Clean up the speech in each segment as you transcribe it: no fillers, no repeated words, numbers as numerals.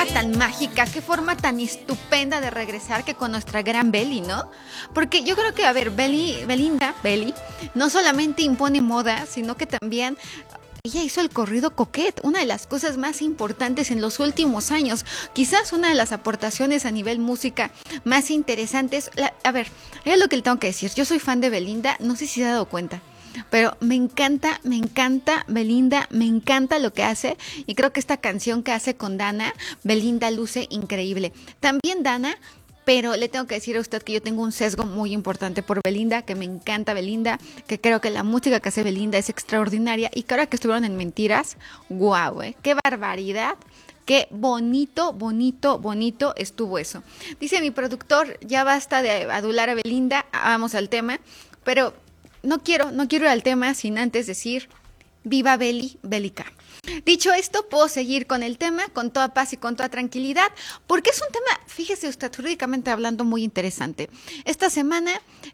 tan mágica, qué forma tan estupenda de regresar que con nuestra gran Belly, ¿no? Porque yo creo que, a ver, Belly, no solamente impone moda, sino que también ella hizo el corrido Coquette, una de las cosas más importantes en los últimos años, quizás una de las aportaciones a nivel música más interesantes. A ver, es lo que le tengo que decir, yo soy fan de Belinda, no sé si se ha dado cuenta. Pero me encanta Belinda, me encanta lo que hace y creo que esta canción que hace con Dana, Belinda luce increíble. También Dana, pero le tengo que decir a usted que yo tengo un sesgo muy importante por Belinda, que me encanta Belinda, que creo que la música que hace Belinda es extraordinaria y que ahora que estuvieron en Mentiras, guau, qué barbaridad. Qué bonito estuvo eso. Dice mi productor, ya basta de adular a Belinda, vamos al tema, pero no quiero ir al tema sin antes decir viva Bélica. Dicho esto, puedo seguir con el tema con toda paz y con toda tranquilidad, porque es un tema, fíjese usted, jurídicamente hablando, muy interesante. Esta semana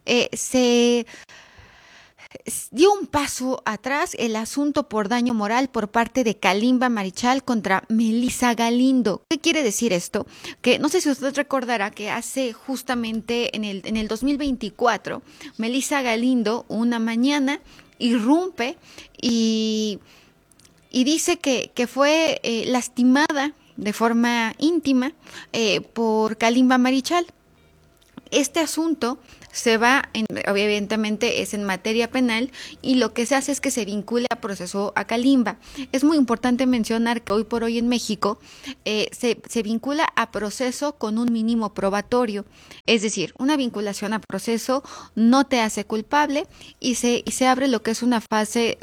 se dio un paso atrás el asunto por daño moral por parte de Kalimba Marichal contra Melissa Galindo. ¿Qué quiere decir esto? Que no sé si usted recordará que hace justamente en el 2024, Melissa Galindo una mañana irrumpe y dice que fue lastimada de forma íntima por Kalimba Marichal. Este asunto evidentemente es en materia penal y lo que se hace es que se vincula a proceso a Kalimba. Es muy importante mencionar que hoy por hoy en México se vincula a proceso con un mínimo probatorio, es decir, una vinculación a proceso no te hace culpable y se abre lo que es una fase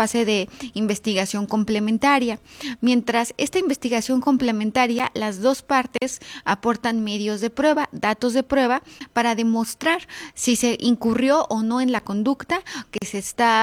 de investigación complementaria. Mientras esta investigación complementaria, las dos partes aportan medios de prueba, datos de prueba para demostrar si se incurrió o no en la conducta que se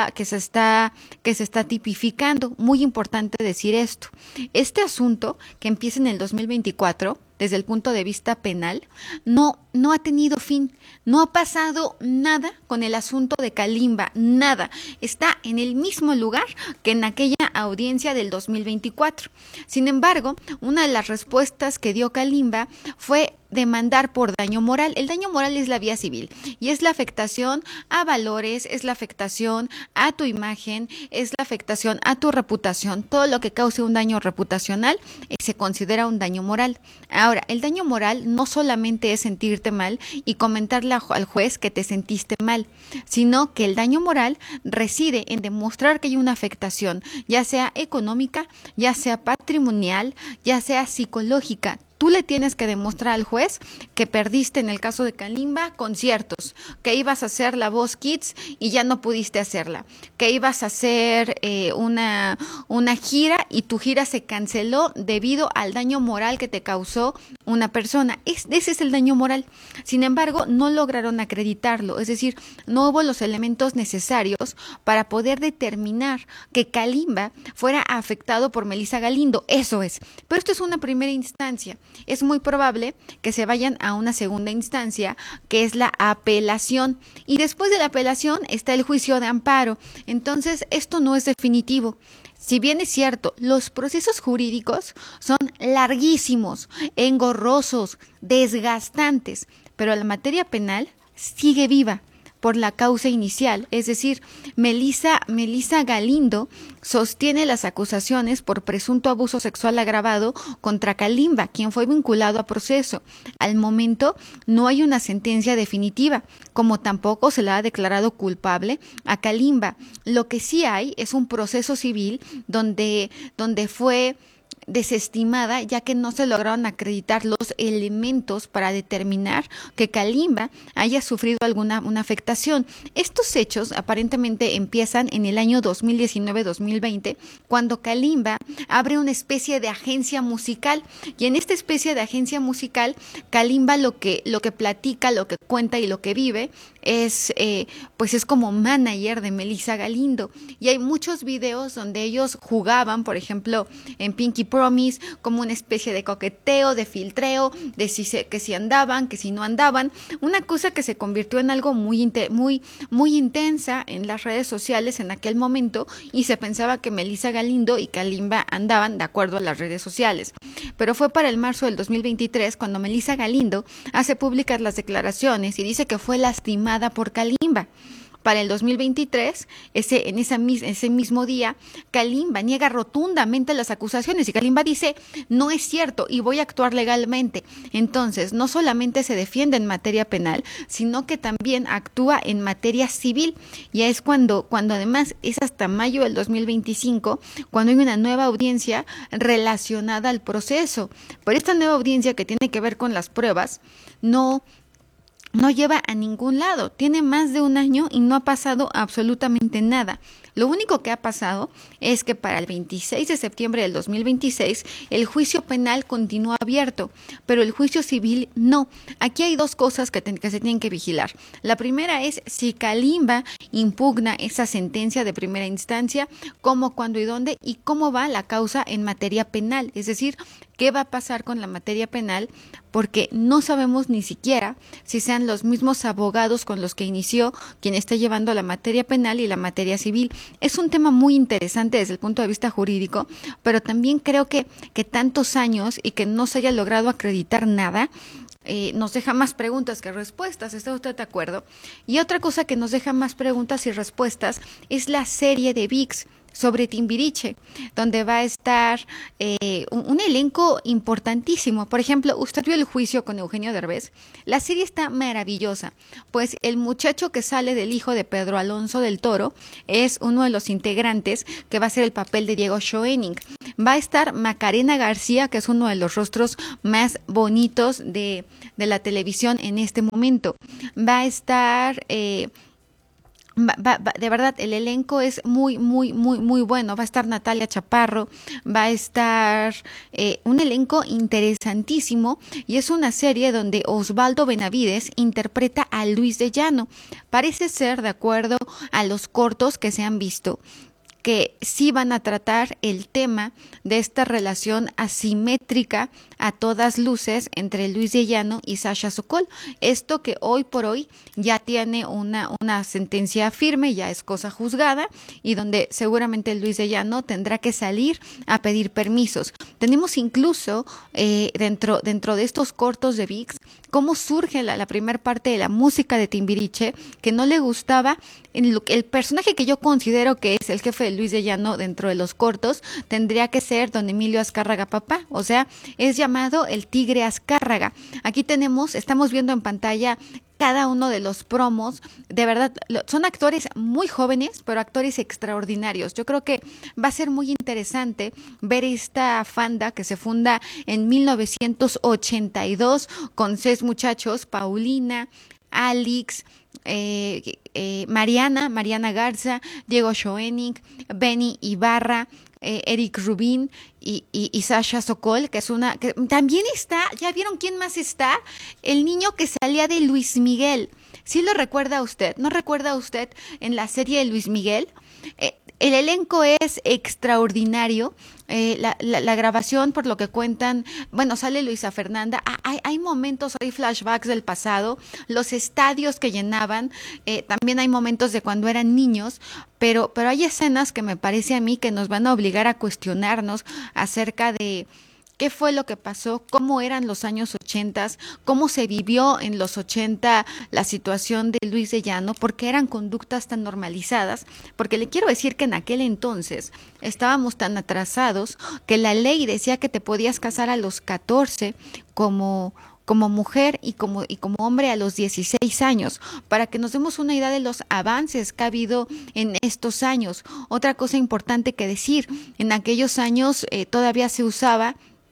está tipificando. Muy importante decir esto. Este asunto que empieza en el 2024, desde el punto de vista penal, no ha tenido fin, no ha pasado nada con el asunto de Kalimba, nada, está en el mismo lugar que en aquella audiencia del 2024. Sin embargo, una de las respuestas que dio Kalimba fue demandar por daño moral. El daño moral es la vía civil y es la afectación a valores, es la afectación a tu imagen, es la afectación a tu reputación. Todo lo que cause un daño reputacional se considera un daño moral. Ahora, el daño moral no solamente es sentirte mal y comentarle al juez que te sentiste mal, sino que el daño moral reside en demostrar que hay una afectación, ya sea económica, ya sea patrimonial, ya sea psicológica. Tú le tienes que demostrar al juez que perdiste, en el caso de Kalimba, conciertos, que ibas a hacer la Voz Kids y ya no pudiste hacerla, que ibas a hacer una gira y tu gira se canceló debido al daño moral que te causó una persona. Ese es el daño moral. Sin embargo, no lograron acreditarlo, es decir, no hubo los elementos necesarios para poder determinar que Kalimba fuera afectado por Melissa Galindo. Eso es. Pero esto es una primera instancia. Es muy probable que se vayan a una segunda instancia, que es la apelación. Y después de la apelación está el juicio de amparo. Entonces, esto no es definitivo. Si bien es cierto, los procesos jurídicos son larguísimos, engorrosos, desgastantes, pero la materia penal sigue viva por la causa inicial, es decir, Melissa Galindo sostiene las acusaciones por presunto abuso sexual agravado contra Kalimba, quien fue vinculado a proceso. Al momento no hay una sentencia definitiva, como tampoco se le ha declarado culpable a Kalimba. Lo que sí hay es un proceso civil donde fue desestimada, ya que no se lograron acreditar los elementos para determinar que Kalimba haya sufrido una afectación. Estos hechos aparentemente empiezan en el año 2019-2020, cuando Kalimba abre una especie de agencia musical, y en esta especie de agencia musical, Kalimba lo que platica, lo que cuenta y lo que vive es como manager de Melissa Galindo, y hay muchos videos donde ellos jugaban, por ejemplo, en Pinky promise, como una especie de coqueteo, de filtreo, de que si andaban, que si no andaban, una cosa que se convirtió en algo muy intensa en las redes sociales en aquel momento, y se pensaba que Melissa Galindo y Kalimba andaban de acuerdo a las redes sociales. Pero fue para el marzo del 2023 cuando Melissa Galindo hace públicas las declaraciones y dice que fue lastimada por Kalimba. Para el 2023, ese mismo día, Kalimba niega rotundamente las acusaciones y Kalimba dice, no es cierto y voy a actuar legalmente. Entonces, no solamente se defiende en materia penal, sino que también actúa en materia civil. Y es cuando además es hasta mayo del 2025, cuando hay una nueva audiencia relacionada al proceso. Pero esta nueva audiencia que tiene que ver con las pruebas, no lleva a ningún lado. Tiene más de un año y no ha pasado absolutamente nada. Lo único que ha pasado es que para el 26 de septiembre del 2026 el juicio penal continúa abierto, pero el juicio civil no. Aquí hay dos cosas que se tienen que vigilar. La primera es si Kalimba impugna esa sentencia de primera instancia, cómo, cuándo y dónde, y cómo va la causa en materia penal. Es decir, qué va a pasar con la materia penal, porque no sabemos ni siquiera si sean los mismos abogados con los que inició quien está llevando la materia penal y la materia civil. Es un tema muy interesante desde el punto de vista jurídico, pero también creo que tantos años y que no se haya logrado acreditar nada, nos deja más preguntas que respuestas. ¿Está usted de acuerdo? Y otra cosa que nos deja más preguntas y respuestas es la serie de ViX sobre Timbiriche, donde va a estar un elenco importantísimo. Por ejemplo, usted vio el juicio con Eugenio Derbez. La serie está maravillosa, pues el muchacho que sale del hijo de Pedro Alonso del Toro es uno de los integrantes que va a hacer el papel de Diego Schoening. Va a estar Macarena García, que es uno de los rostros más bonitos de la televisión en este momento. Va a estar... de verdad, el elenco es muy bueno. Va a estar Natalia Chaparro, va a estar un elenco interesantísimo, y es una serie donde Osvaldo Benavides interpreta a Luis de Llano. Parece ser, de acuerdo a los cortos que se han visto, que sí van a tratar el tema de esta relación asimétrica a todas luces entre Luis de Llano y Sasha Sokol. Esto que hoy por hoy ya tiene una sentencia firme, ya es cosa juzgada, y donde seguramente Luis de Llano tendrá que salir a pedir permisos. Tenemos incluso dentro de estos cortos de ViX cómo surge la primera parte de la música de Timbiriche, que no le gustaba. El personaje que yo considero que es el jefe de Luis de Llano dentro de los cortos tendría que ser don Emilio Azcárraga papá, o sea, es llamado el Tigre Azcárraga. Aquí estamos viendo en pantalla cada uno de los promos. De verdad, son actores muy jóvenes, pero actores extraordinarios. Yo creo que va a ser muy interesante ver esta fanda que se funda en 1982 con 6 muchachos: Paulina, Alex, Mariana Garza, Diego Schoening, Benny Ibarra, Eric Rubin y Sasha Sokol, que también está. ¿Ya vieron quién más está? El niño que salía de Luis Miguel. ¿Sí lo recuerda usted? ¿No recuerda usted en la serie de Luis Miguel? El elenco es extraordinario. La grabación, por lo que cuentan, bueno, sale Luisa Fernanda. Hay momentos, hay flashbacks del pasado, los estadios que llenaban, también hay momentos de cuando eran niños, pero hay escenas que me parece a mí que nos van a obligar a cuestionarnos acerca de qué fue lo que pasó, cómo eran los años 80, cómo se vivió en los 80 la situación de Luis de Llano, por qué eran conductas tan normalizadas, porque le quiero decir que en aquel entonces estábamos tan atrasados que la ley decía que te podías casar a los 14 como mujer y como hombre a los 16 años, para que nos demos una idea de los avances que ha habido en estos años. Otra cosa importante que decir, en aquellos años todavía se usaba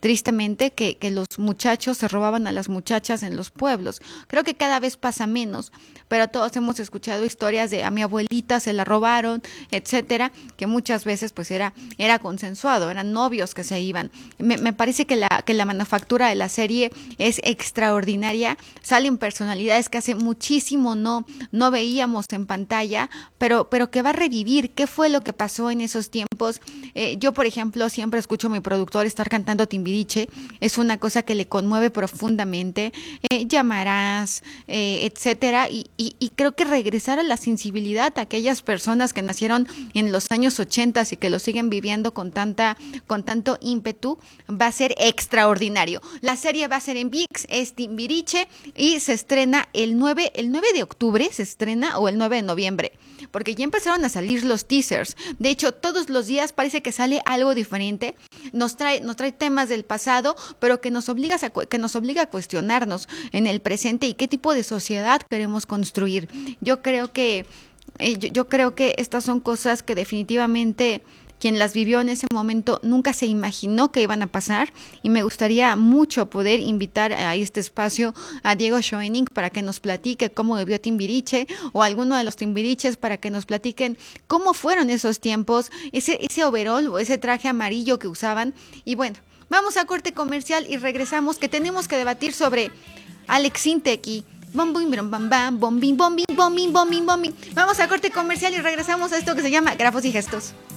tristemente, que los muchachos se robaban a las muchachas en los pueblos. Creo que cada vez pasa menos, pero todos hemos escuchado historias de a mi abuelita se la robaron, etcétera, que muchas veces pues era consensuado, eran novios que se iban. Me parece que la manufactura de la serie es extraordinaria, salen personalidades que hace muchísimo no veíamos en pantalla, pero que va a revivir qué fue lo que pasó en esos tiempos. Yo, por ejemplo, siempre escucho a mi productor estar cantando Timbiriche, es una cosa que le conmueve profundamente, llamarás, etcétera, y creo que regresar a la sensibilidad a aquellas personas que nacieron en los años 80 y que lo siguen viviendo con tanto ímpetu, va a ser extraordinario. La serie va a ser en ViX, es Timbiriche, y se estrena el 9 de octubre, se estrena, o el 9 de noviembre, porque ya empezaron a salir los teasers. De hecho, todos los días parece que sale algo diferente, nos trae temas del pasado, pero que nos obliga a cuestionarnos en el presente y qué tipo de sociedad queremos construir. Yo creo que estas son cosas que definitivamente quien las vivió en ese momento nunca se imaginó que iban a pasar, y me gustaría mucho poder invitar a este espacio a Diego Schoening para que nos platique cómo vivió Timbiriche, o alguno de los Timbiriches para que nos platiquen cómo fueron esos tiempos, ese overol o ese traje amarillo que usaban. Y bueno, vamos a corte comercial y regresamos, que tenemos que debatir sobre Alex Intec y bombing, bam, bam, bombing, bombing, bombing, bombing, bombing. Vamos a corte comercial y regresamos a esto que se llama Grafos y Gestos.